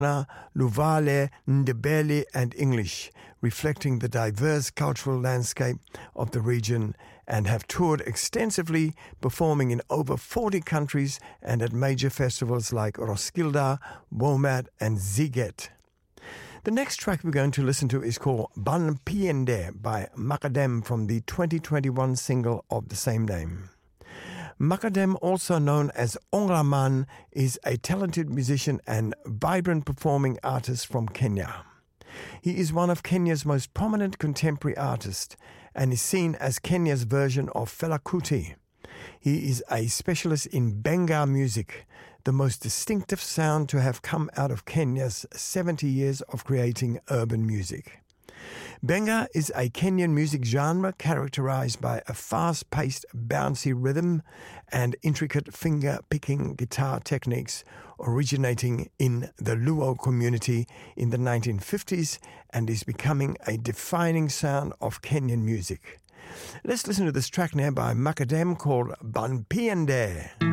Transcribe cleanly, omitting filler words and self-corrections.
Luvale, Ndebele and English, reflecting the diverse cultural landscape of the region, and have toured extensively, performing in over 40 countries and at major festivals like Roskilde, WOMAD and Ziget. The next track we're going to listen to is called Ban Piende by Macadam from the 2021 single of the same name. Macadam, also known as Ongraman, is a talented musician and vibrant performing artist from Kenya. He is one of Kenya's most prominent contemporary artists and is seen as Kenya's version of Fela Kuti. He is a specialist in Benga music, the most distinctive sound to have come out of Kenya's 70 years of creating urban music. Benga is a Kenyan music genre characterized by a fast-paced, bouncy rhythm and intricate finger-picking guitar techniques originating in the Luo community in the 1950s and is becoming a defining sound of Kenyan music. Let's listen to this track now by Macadam called Ban Piende.